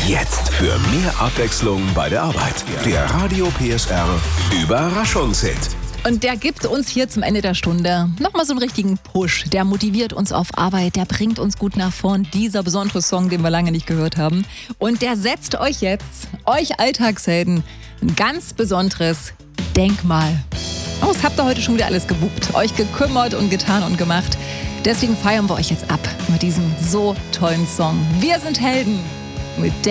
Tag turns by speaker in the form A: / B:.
A: Jetzt für mehr Abwechslung bei der Arbeit. Der Radio PSR Überraschungshit.
B: Und der gibt uns hier zum Ende der Stunde nochmal so einen richtigen Push. Der motiviert uns auf Arbeit, der bringt uns gut nach vorn. Dieser besondere Song, den wir lange nicht gehört haben. Und der setzt euch jetzt, euch Alltagshelden, ein ganz besonderes Denkmal. Oh, das habt ihr heute schon wieder alles gewuppt, euch gekümmert und getan und gemacht. Deswegen feiern wir euch jetzt ab mit diesem so tollen Song. Wir sind Helden mit